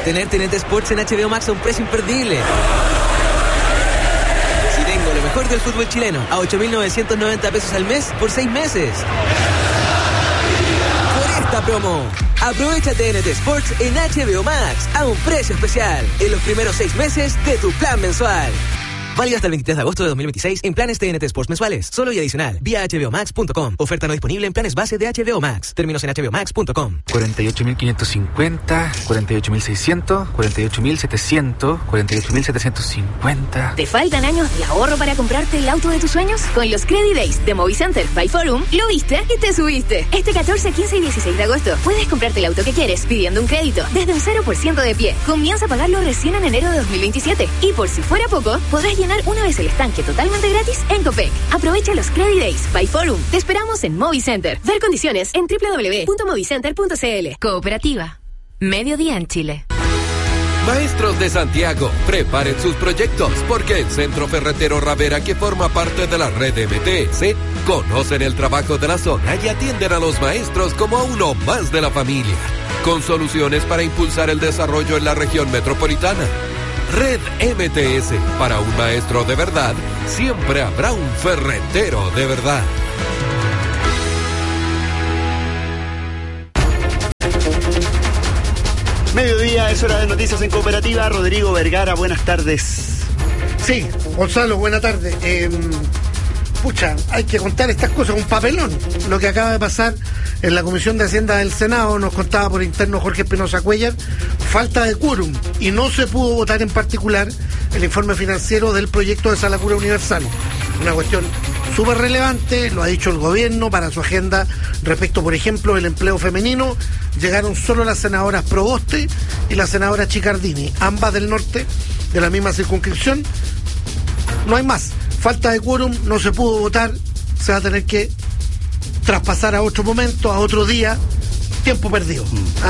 Tener TNT Sports en HBO Max a un precio imperdible. Si tengo lo mejor del fútbol chileno a 8.990 pesos al mes por 6 meses. Por esta promo, aprovecha TNT Sports en HBO Max a un precio especial en los primeros 6 meses de tu plan mensual. Válido hasta el 23 de agosto de 2026 en planes TNT Sports mensuales. Solo y adicional. Vía hbomax.com. Oferta no disponible en planes base de HBO Max. Términos en hbomax.com. 48.550, 48.600, 48.700, 48.750. ¿Te faltan años de ahorro para comprarte el auto de tus sueños? Con los Credit Days de Movicenter by Forum, lo viste y te subiste. Este 14, 15 y 16 de agosto puedes comprarte el auto que quieres pidiendo un crédito desde un 0% de pie. Comienza a pagarlo recién en enero de 2027. Y por si fuera poco, podrás llenar una vez el estanque totalmente gratis en Copec. Aprovecha los Credit Days by Forum. Te esperamos en Movicenter. Ver condiciones en www.movicenter.cl. Cooperativa. Mediodía en Chile. Maestros de Santiago, preparen sus proyectos porque el Centro Ferretero Ravera, que forma parte de la red MTS, conocen el trabajo de la zona y atienden a los maestros como a uno más de la familia, con soluciones para impulsar el desarrollo en la región metropolitana. Red MTS, para un maestro de verdad, siempre habrá un ferretero de verdad. Mediodía, es hora de noticias en Cooperativa. Rodrigo Vergara, buenas tardes. Sí, Gonzalo, buena tarde. Hay que contar estas cosas, un papelón. Lo que acaba de pasar en la Comisión de Hacienda del Senado, nos contaba por interno Jorge Espinosa Cuellar, falta de quórum y no se pudo votar en particular el informe financiero del proyecto de Sala Cura Universal. Una cuestión súper relevante, lo ha dicho el gobierno para su agenda respecto, por ejemplo, del empleo femenino. Llegaron solo las senadoras Proboste y la senadora Chicardini, ambas del norte, de la misma circunscripción. No hay más. Falta de quórum, no se pudo votar, se va a tener que traspasar a otro momento, a otro día, tiempo perdido.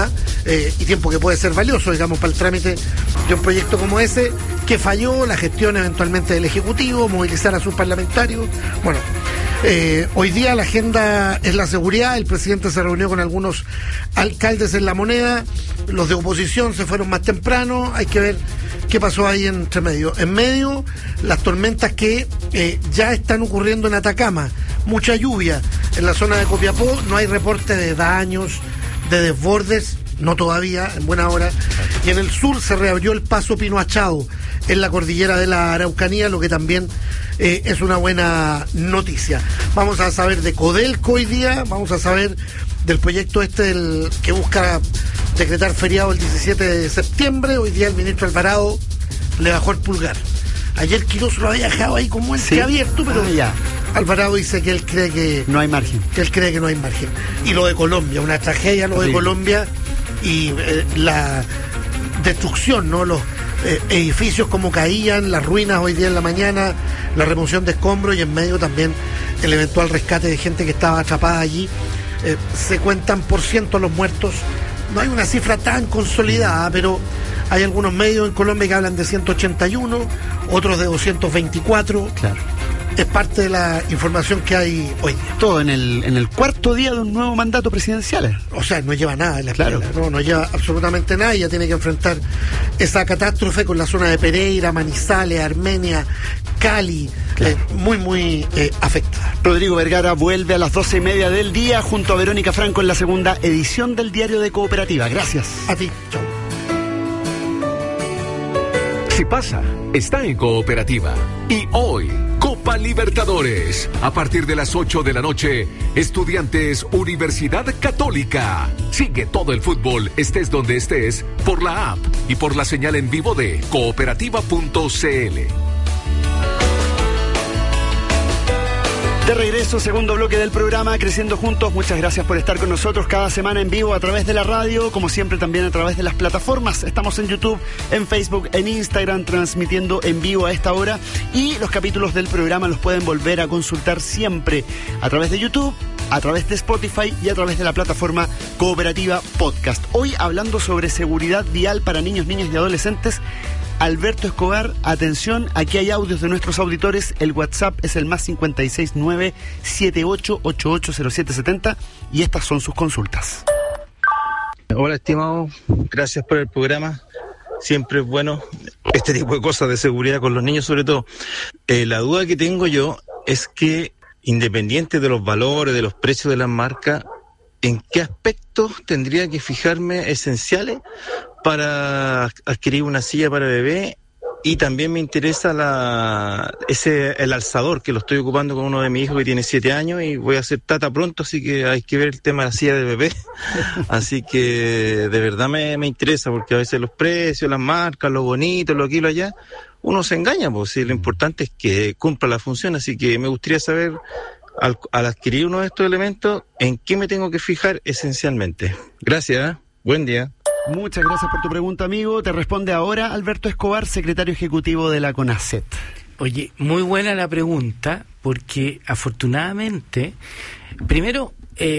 Y tiempo que puede ser valioso, digamos, para el trámite de un proyecto como ese, que falló la gestión eventualmente del Ejecutivo, movilizar a sus parlamentarios. Bueno, hoy día la agenda es la seguridad. El presidente se reunió con algunos alcaldes en La Moneda, los de oposición se fueron más temprano, hay que ver qué pasó ahí entre medio. En medio, las tormentas que ya están ocurriendo en Atacama, mucha lluvia en la zona de Copiapó, no hay reporte de daños, de desbordes, no todavía, en buena hora. Y en el sur se reabrió el paso Pino Achado, en la cordillera de la Araucanía, lo que también es una buena noticia. Vamos a saber de Codelco hoy día, vamos a saber del proyecto que busca decretar feriado el 17 de septiembre. Hoy día el ministro Alvarado le bajó el pulgar. Ayer Quirós lo había dejado ahí como abierto, pero ya. Alvarado dice que él cree que no hay margen. Que él cree que no hay margen. Y lo de Colombia, una tragedia lo de Colombia y la destrucción, ¿no? Los edificios como caían, las ruinas hoy día en la mañana, la remoción de escombros y en medio también el eventual rescate de gente que estaba atrapada allí. Se cuentan por ciento los muertos. No hay una cifra tan consolidada, pero hay algunos medios en Colombia que hablan de 181, otros de 224. Claro. Es parte de la información que hay hoy día. Todo en el cuarto día de un nuevo mandato presidencial. O sea, no lleva nada en la claro. Escuela, no lleva absolutamente nada. Ella tiene que enfrentar esa catástrofe con la zona de Pereira, Manizales, Armenia, Cali, claro. Muy afectada. Rodrigo Vergara vuelve a las 12:30 del día junto a Verónica Franco en la segunda edición del Diario de Cooperativa. Gracias. A ti, chao. Si pasa, está en Cooperativa. Y hoy, Copa Libertadores. A partir de las 8 de la noche, Estudiantes Universidad Católica. Sigue todo el fútbol, estés donde estés, por la app y por la señal en vivo de cooperativa.cl. De regreso, segundo bloque del programa Creciendo Juntos. Muchas gracias por estar con nosotros cada semana en vivo a través de la radio, como siempre también a través de las plataformas. Estamos en YouTube, en Facebook, en Instagram, transmitiendo en vivo a esta hora. Y los capítulos del programa los pueden volver a consultar siempre a través de YouTube, a través de Spotify y a través de la plataforma Cooperativa Podcast. Hoy hablando sobre seguridad vial para niños, niñas y adolescentes. Alberto Escobar, atención, aquí hay audios de nuestros auditores. El WhatsApp es el +569 78880770 y estas son sus consultas. Hola, estimado, gracias por el programa. siempre es bueno este tipo de cosas de seguridad con los niños sobre todo. La duda que tengo yo es que, independiente de los valores, de los precios de las marcas, ¿en qué aspectos tendría que fijarme esenciales para adquirir una silla para bebé? Y también me interesa el alzador, que lo estoy ocupando con uno de mis hijos que tiene 7 años y voy a ser tata pronto, así que hay que ver el tema de la silla de bebé. Así que de verdad me interesa, porque a veces los precios, las marcas, lo bonito, lo aquí, lo allá, uno se engaña, pues sí, lo importante es que cumpla la función, así que me gustaría saber, al adquirir uno de estos elementos, ¿en qué me tengo que fijar esencialmente? Gracias, buen día. Muchas gracias por tu pregunta, amigo. Te responde ahora Alberto Escobar, secretario ejecutivo de la CONACET. Oye, muy buena la pregunta, porque afortunadamente, primero,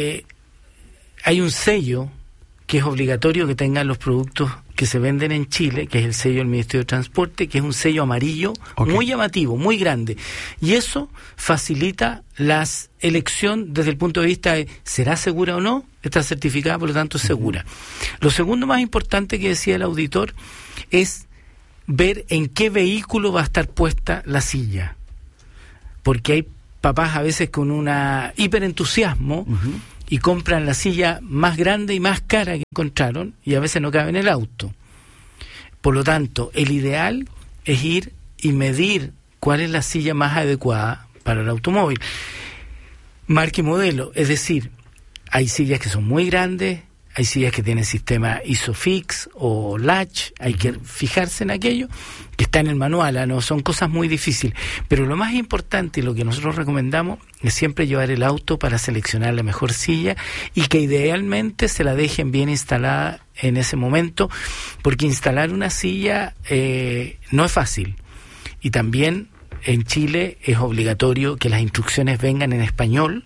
hay un sello que es obligatorio que tengan los productos que se venden en Chile, que es el sello del Ministerio de Transporte, que es un sello amarillo, muy llamativo, muy grande. Y eso facilita la elección desde el punto de vista de ¿será segura o no? Está certificada, por lo tanto es segura. Lo segundo más importante que decía el auditor es ver en qué vehículo va a estar puesta la silla. Porque hay papás a veces con una hiperentusiasmo y compran la silla más grande y más cara que encontraron y a veces no cabe en el auto. Por lo tanto, el ideal es ir y medir cuál es la silla más adecuada para el automóvil. Marca y modelo, es decir, hay sillas que son muy grandes, hay sillas que tienen sistema ISOFIX o Latch, hay que fijarse en aquello que está en el manual, no son cosas muy difíciles, pero lo más importante y lo que nosotros recomendamos es siempre llevar el auto para seleccionar la mejor silla y que idealmente se la dejen bien instalada en ese momento, porque instalar una silla no es fácil, y también en Chile es obligatorio que las instrucciones vengan en español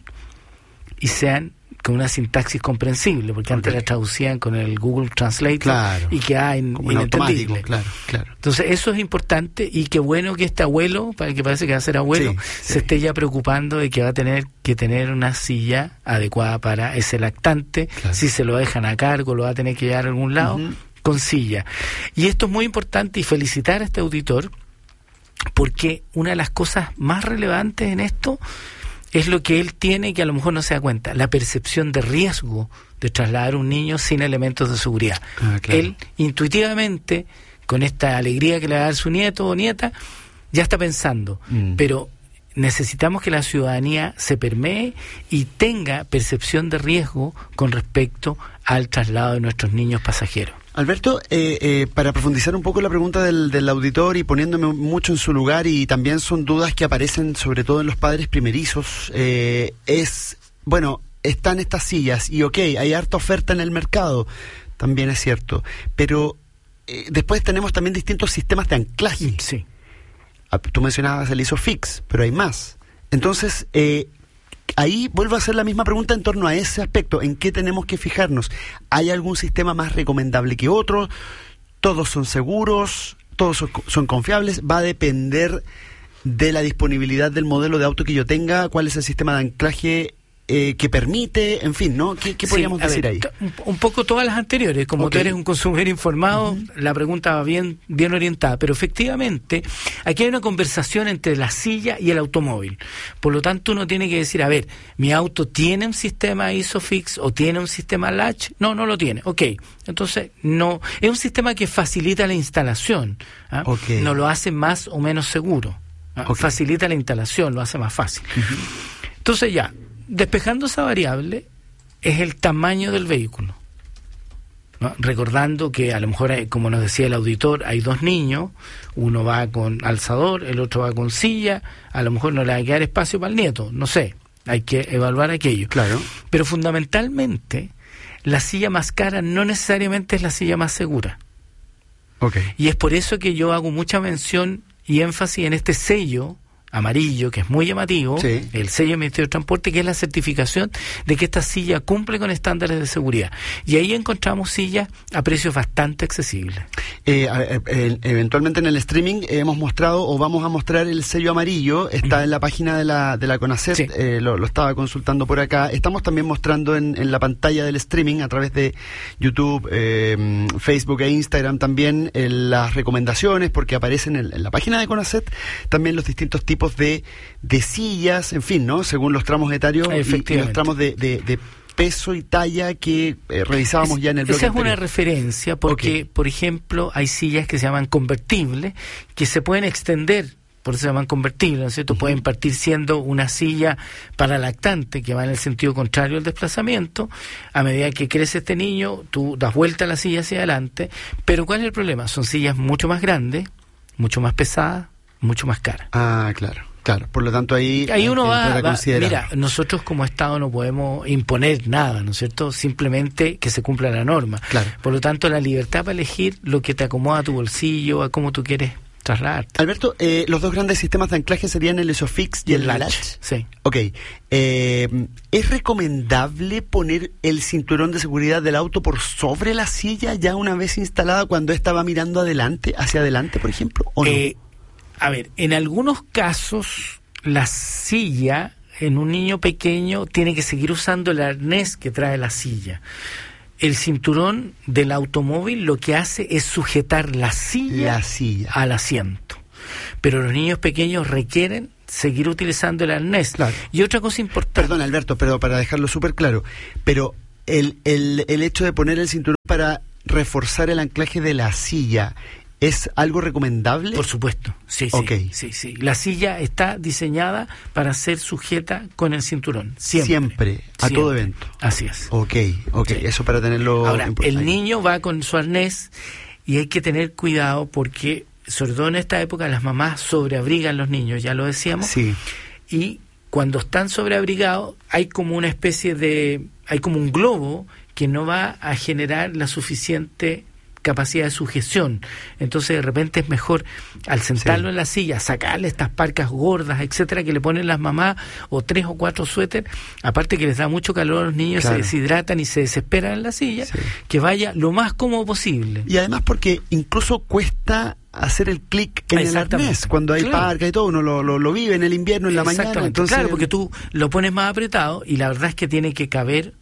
y sean con una sintaxis comprensible, porque antes la traducían con el Google Translate y queda inentendible. Claro. Entonces eso es importante, y qué bueno que este abuelo, para que parece que va a ser abuelo, se esté ya preocupando de que va a tener que tener una silla adecuada para ese lactante. Si se lo dejan a cargo, lo va a tener que llevar a algún lado con silla. Y esto es muy importante, y felicitar a este auditor, porque una de las cosas más relevantes en esto es lo que él tiene, que a lo mejor no se da cuenta, la percepción de riesgo de trasladar a un niño sin elementos de seguridad. Él intuitivamente, con esta alegría que le va a dar su nieto o nieta, ya está pensando, pero necesitamos que la ciudadanía se permee y tenga percepción de riesgo con respecto al traslado de nuestros niños pasajeros. Alberto, para profundizar un poco la pregunta del auditor y poniéndome mucho en su lugar, y también son dudas que aparecen sobre todo en los padres primerizos, están estas sillas y hay harta oferta en el mercado, también es cierto, pero después tenemos también distintos sistemas de anclaje. Sí. Tú mencionabas el ISOFIX, pero hay más. Entonces, ahí vuelvo a hacer la misma pregunta en torno a ese aspecto. ¿En qué tenemos que fijarnos? ¿Hay algún sistema más recomendable que otro? ¿Todos son seguros? ¿Todos son confiables? ¿Va a depender de la disponibilidad del modelo de auto que yo tenga? ¿Cuál es el sistema de anclaje que permite? En fin, ¿no? ¿Qué podríamos decir ahí? Un poco todas las anteriores. Como tú eres un consumidor informado, la pregunta va bien orientada. Pero efectivamente, aquí hay una conversación entre la silla y el automóvil. Por lo tanto, uno tiene que decir, a ver, ¿mi auto tiene un sistema ISOFIX o tiene un sistema Latch? No lo tiene. Entonces, no. Es un sistema que facilita la instalación. No lo hace más o menos seguro. Facilita la instalación, lo hace más fácil. Entonces ya, despejando esa variable, es el tamaño del vehículo, ¿no? Recordando que a lo mejor, como nos decía el auditor, hay 2 niños, uno va con alzador, el otro va con silla, a lo mejor no le va a quedar espacio para el nieto, no sé, hay que evaluar aquello. Pero fundamentalmente, la silla más cara no necesariamente es la silla más segura. Y es por eso que yo hago mucha mención y énfasis en este sello amarillo, que es muy llamativo, Sí. el sello del Ministerio de Transporte, que es la certificación de que esta silla cumple con estándares de seguridad. Y ahí encontramos sillas a precios bastante accesibles. Eventualmente en el streaming hemos mostrado o vamos a mostrar el sello amarillo, está en la página de la CONACET, Sí. lo estaba consultando por acá. Estamos también mostrando en la pantalla del streaming a través de YouTube, Facebook e Instagram también las recomendaciones, porque aparecen en la página de CONACET también los distintos tipos de sillas, en fin, ¿no? Según los tramos etarios y los tramos de peso y talla que revisábamos ya en el bloque Esa es anterior. una referencia porque, por ejemplo, hay sillas que se llaman convertibles, que se pueden extender, por eso se llaman convertibles, ¿no es cierto? Pueden partir siendo una silla para lactante, que va en el sentido contrario al desplazamiento. A medida que crece este niño, tú das vuelta a la silla hacia adelante, pero ¿cuál es el problema? Son sillas mucho más grandes, mucho más pesadas, mucho más caras. Ah, claro. Por lo tanto, ahí uno va considerar. mira, nosotros como Estado no podemos imponer nada, ¿no es cierto? Simplemente que se cumpla la norma. Claro. Por lo tanto, la libertad para elegir lo que te acomoda a tu bolsillo, a cómo tú quieres trasladarte. Alberto, los dos grandes sistemas de anclaje serían el ISOFIX y el latch. Sí. Ok. ¿Es recomendable poner el cinturón de seguridad del auto por sobre la silla ya una vez instalada cuando ésta va mirando hacia adelante, por ejemplo? ¿O no? A ver, en algunos casos la silla en un niño pequeño tiene que seguir usando el arnés que trae la silla. El cinturón del automóvil lo que hace es sujetar la silla al asiento. Pero los niños pequeños requieren seguir utilizando el arnés. Claro. Y otra cosa importante... Perdón, Alberto, pero para dejarlo súper claro, pero el hecho de poner el cinturón para reforzar el anclaje de la silla... ¿Es algo recomendable? Por supuesto, sí. La silla está diseñada para ser sujeta con el cinturón, siempre. A todo evento. Así es. Ok, sí. Eso para tenerlo... Ahora, el niño va con su arnés y hay que tener cuidado porque, sobre todo en esta época, las mamás sobreabrigan a los niños, ya lo decíamos. Sí. Y cuando están sobreabrigados hay como una especie de... hay como un globo que no va a generar la suficiente capacidad de sujeción. Entonces de repente es mejor al sentarlo en la silla, sacarle estas parcas gordas, etcétera, que le ponen las mamás, o 3 o 4 suéteres, aparte que les da mucho calor a los niños, claro, se deshidratan y se desesperan en la silla, que vaya lo más cómodo posible. Y además porque incluso cuesta hacer el clic en el arnés cuando hay parca y todo, uno lo vive en el invierno, en la mañana. Entonces... Claro, porque tú lo pones más apretado y la verdad es que tiene que caber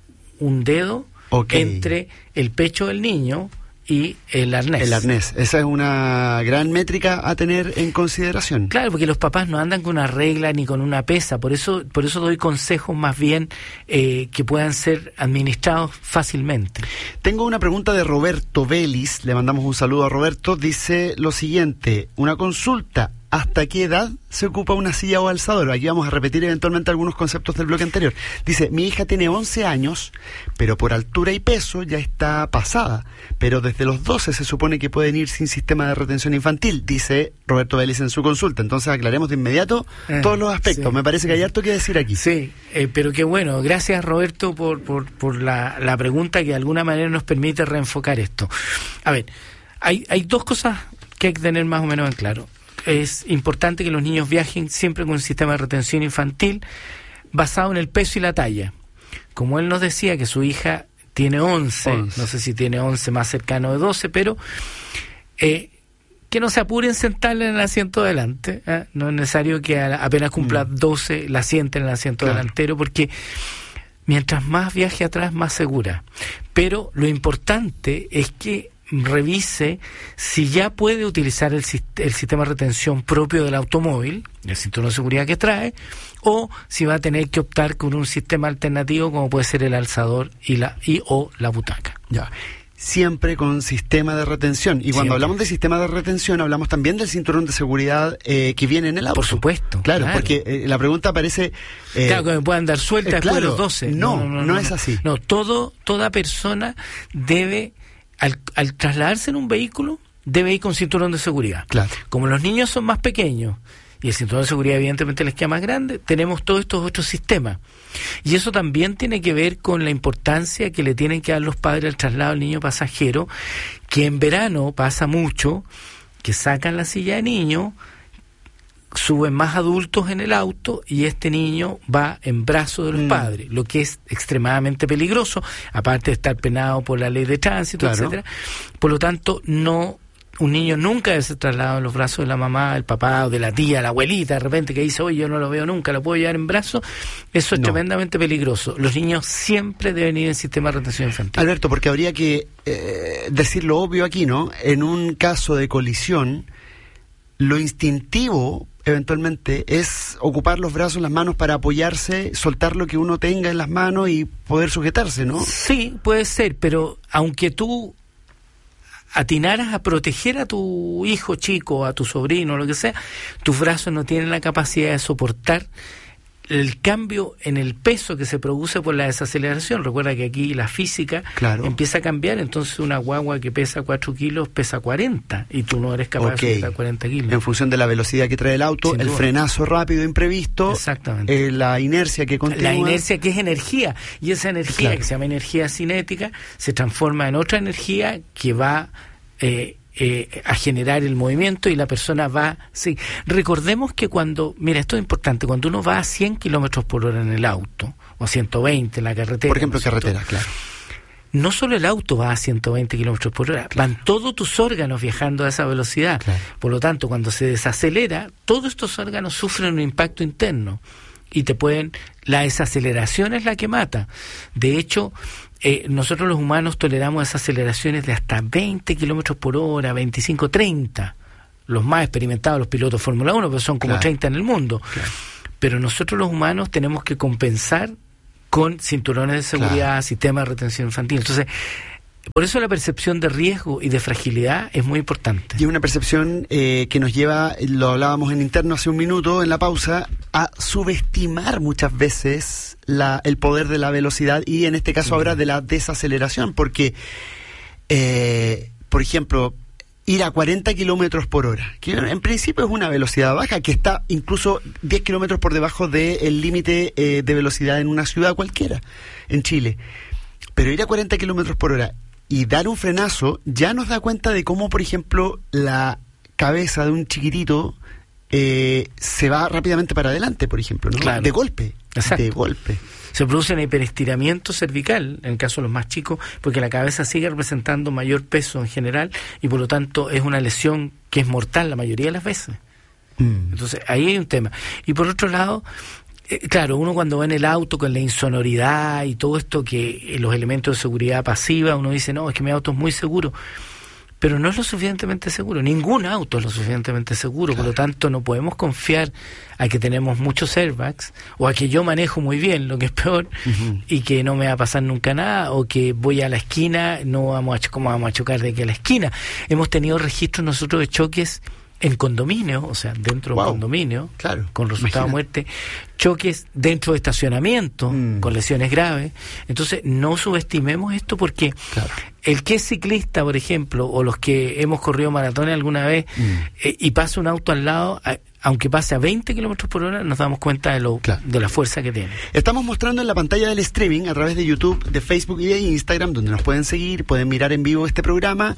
un dedo entre el pecho del niño y el arnés. El arnés, esa es una gran métrica a tener en consideración. Claro, porque los papás no andan con una regla ni con una pesa, por eso doy consejos más bien que puedan ser administrados fácilmente. Tengo una pregunta de Roberto Vélez, le mandamos un saludo a Roberto, dice lo siguiente, una consulta. ¿Hasta qué edad se ocupa una silla o alzador? Aquí vamos a repetir eventualmente algunos conceptos del bloque anterior. Dice, mi hija tiene 11 años, pero por altura y peso ya está pasada. Pero desde los 12 se supone que pueden ir sin sistema de retención infantil, dice Roberto Vélez en su consulta. Entonces aclaremos de inmediato todos los aspectos. Sí. Me parece que hay harto que decir aquí. Sí, pero qué bueno. Gracias, Roberto, por la pregunta que de alguna manera nos permite reenfocar esto. A ver, hay dos cosas que hay que tener más o menos en claro. Es importante que los niños viajen siempre con un sistema de retención infantil basado en el peso y la talla. Como él nos decía que su hija tiene 11. No sé si tiene 11 más cercano de 12, pero que no se apuren sentarla en el asiento delante. No es necesario que apenas cumpla 12 la sienten en el asiento delantero, porque mientras más viaje atrás, más segura. Pero lo importante es que revise si ya puede utilizar el sistema de retención propio del automóvil, el cinturón de seguridad que trae, o si va a tener que optar con un sistema alternativo como puede ser el alzador o la butaca. Ya. Siempre con sistema de retención. Y cuando hablamos de sistema de retención, hablamos también del cinturón de seguridad que viene en el auto. Por supuesto. Claro. Porque la pregunta parece... claro, que me puedan dar suelta después de los 12. No es así. No, toda persona debe... Al trasladarse en un vehículo, debe ir con cinturón de seguridad. Claro. Como los niños son más pequeños y el cinturón de seguridad evidentemente les queda más grande, tenemos todos estos otros sistemas. Y eso también tiene que ver con la importancia que le tienen que dar los padres al traslado del niño pasajero, que en verano pasa mucho, que sacan la silla de niño, suben más adultos en el auto y este niño va en brazos de los padres, lo que es extremadamente peligroso, aparte de estar penado por la ley de tránsito, etcétera. Por lo tanto, un niño nunca debe ser trasladado en los brazos de la mamá, del papá o de la tía, la abuelita, de repente que dice, oye, yo no lo veo nunca, lo puedo llevar en brazos. Eso es tremendamente peligroso. Los niños siempre deben ir en sistema de retención infantil. Alberto, porque habría que decir lo obvio aquí, ¿no? En un caso de colisión, lo instintivo eventualmente es ocupar los brazos, las manos para apoyarse, soltar lo que uno tenga en las manos y poder sujetarse, ¿no? Sí, puede ser, pero aunque tú atinaras a proteger a tu hijo chico, a tu sobrino, lo que sea, tus brazos no tienen la capacidad de soportar el cambio en el peso que se produce por la desaceleración. Recuerda que aquí la física empieza a cambiar, entonces una guagua que pesa 4 kilos pesa 40 y tú no eres capaz de sujetar 40 kilos. En función de la velocidad que trae el auto, el frenazo rápido imprevisto, exactamente, la inercia que continúa. La inercia que es energía, y esa energía que se llama energía cinética se transforma en otra energía que va a generar el movimiento y la persona va... Sí. Recordemos que mira, esto es importante, cuando uno va a 100 kilómetros por hora en el auto, o a 120 en la carretera... Por ejemplo, carretera, claro. No solo el auto va a 120 kilómetros por hora, van todos tus órganos viajando a esa velocidad. Claro. Por lo tanto, cuando se desacelera, todos estos órganos sufren un impacto interno y la desaceleración es la que mata. De hecho, nosotros los humanos toleramos desaceleraciones de hasta 20 kilómetros por hora, 25, 30. Los más experimentados, los pilotos Fórmula 1, pero son como 30 en el mundo. Claro. Pero nosotros los humanos tenemos que compensar con cinturones de seguridad, sistemas de retención infantil. Entonces, por eso la percepción de riesgo y de fragilidad es muy importante. Y una percepción que nos lleva, lo hablábamos en interno hace un minuto, en la pausa, a subestimar muchas veces el poder de la velocidad y en este caso ahora de la desaceleración, porque, por ejemplo, ir a 40 kilómetros por hora, que en principio es una velocidad baja, que está incluso 10 kilómetros por debajo del límite de velocidad en una ciudad cualquiera, en Chile. Pero ir a 40 kilómetros por hora y dar un frenazo ya nos da cuenta de cómo, por ejemplo, la cabeza de un chiquitito se va rápidamente para adelante, por ejemplo, ¿no? Claro. De golpe. Exacto. De golpe. Se produce un hiperestiramiento cervical, en el caso de los más chicos, porque la cabeza sigue representando mayor peso en general y por lo tanto es una lesión que es mortal la mayoría de las veces. Entonces ahí hay un tema. Y por otro lado, claro, uno cuando va en el auto con la insonoridad y todo esto, que los elementos de seguridad pasiva, uno dice, no, es que mi auto es muy seguro. Pero no es lo suficientemente seguro. Ningún auto es lo suficientemente seguro. Por lo tanto, no podemos confiar a que tenemos muchos airbags o a que yo manejo muy bien, lo que es peor, y que no me va a pasar nunca nada, o que voy a la esquina, ¿cómo vamos a chocar de aquí a la esquina? Hemos tenido registros nosotros de choques en condominio, o sea, dentro de un condominio, con resultado de muerte, choques dentro de estacionamiento, con lesiones graves. Entonces, no subestimemos esto porque el que es ciclista, por ejemplo, o los que hemos corrido maratones alguna vez, y pasa un auto al lado, aunque pase a 20 kilómetros por hora, nos damos cuenta de la fuerza que tiene. Estamos mostrando en la pantalla del streaming, a través de YouTube, de Facebook y de Instagram, donde nos pueden seguir, pueden mirar en vivo este programa,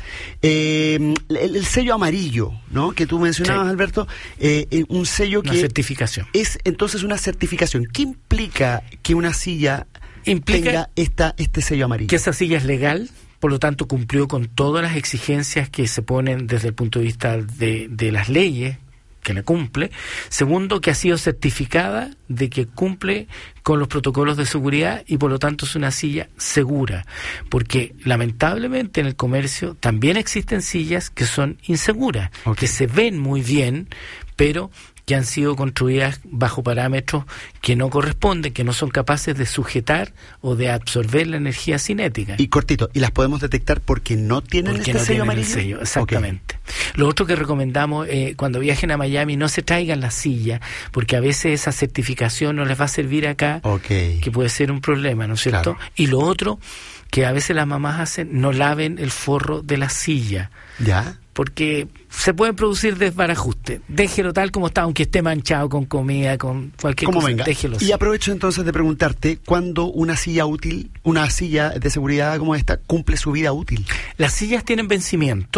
el sello amarillo, ¿no? Que tú mencionabas, Alberto, un sello una certificación. Es entonces una certificación. ¿Qué implica que una silla tenga este sello amarillo? Que esa silla es legal, por lo tanto cumplió con todas las exigencias que se ponen desde el punto de vista de las leyes, que la cumple. Segundo, que ha sido certificada de que cumple con los protocolos de seguridad y por lo tanto es una silla segura, porque lamentablemente en el comercio también existen sillas que son inseguras, que se ven muy bien, pero que han sido construidas bajo parámetros que no corresponden, que no son capaces de sujetar o de absorber la energía cinética. Y cortito, ¿y las podemos detectar porque no tienen sello amarillo? El sello, exactamente. Lo otro que recomendamos, cuando viajen a Miami, no se traigan la silla, porque a veces esa certificación no les va a servir acá, que puede ser un problema, ¿no es cierto? Claro. Y lo otro que a veces las mamás hacen, no laven el forro de la silla. ¿Ya? Porque se pueden producir desbarajustes. Déjelo tal como está, aunque esté manchado con comida, con cualquier cosa. Venga. Déjelo. Y aprovecho entonces de preguntarte, ¿cuándo una silla útil, una silla de seguridad como esta, cumple su vida útil? Las sillas tienen vencimiento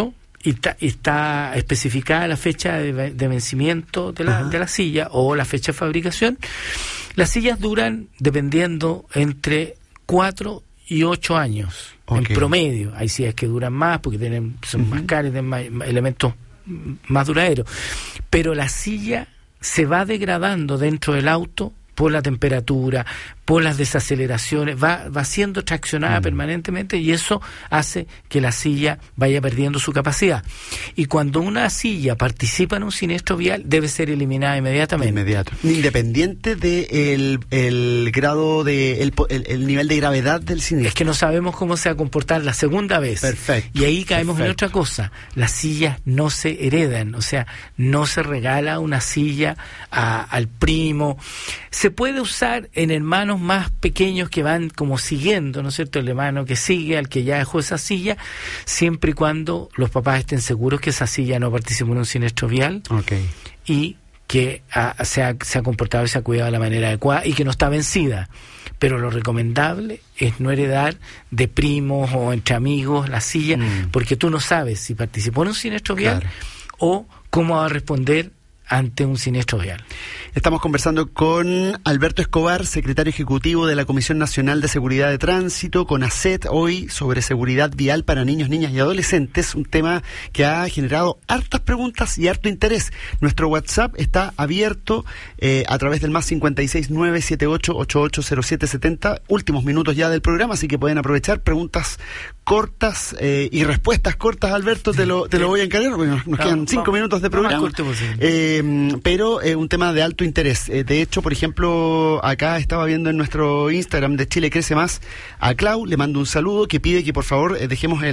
y está especificada la fecha de vencimiento de la silla o la fecha de fabricación. Las sillas duran, dependiendo, entre 4 y 8 años en promedio. Hay sillas que duran más porque son más caras, tienen más elementos más duraderos. Pero la silla se va degradando dentro del auto por la temperatura, por las desaceleraciones, va siendo traccionada permanentemente, y eso hace que la silla vaya perdiendo su capacidad. Y cuando una silla participa en un siniestro vial, debe ser eliminada inmediatamente. Independiente del el grado el nivel de gravedad del siniestro. Es que no sabemos cómo se va a comportar la segunda vez. Perfecto. Y ahí caemos en otra cosa. Las sillas no se heredan, o sea, no se regala una silla al primo. Se puede usar en hermanos más pequeños que van como siguiendo, ¿no es cierto?, el hermano que sigue al que ya dejó esa silla, siempre y cuando los papás estén seguros que esa silla no participó en un siniestro vial y que se ha comportado y se ha cuidado de la manera adecuada y que no está vencida. Pero lo recomendable es no heredar de primos o entre amigos la silla, porque tú no sabes si participó en un siniestro vial o cómo va a responder ante un siniestro vial. Estamos conversando con Alberto Escobar, secretario ejecutivo de la Comisión Nacional de Seguridad de Tránsito, CONACET, hoy sobre seguridad vial para niños, niñas y adolescentes, un tema que ha generado hartas preguntas y harto interés. Nuestro WhatsApp está abierto a través del más 569-7888-0770, últimos minutos ya del programa, así que pueden aprovechar preguntas cortas y respuestas cortas, Alberto, te lo voy a encargar, porque nos quedan 5 minutos de programa. Pero un tema de alto interés. De hecho, por ejemplo, acá estaba viendo en nuestro Instagram de Chile Crece Más a Clau, le mando un saludo, que pide que por favor dejemos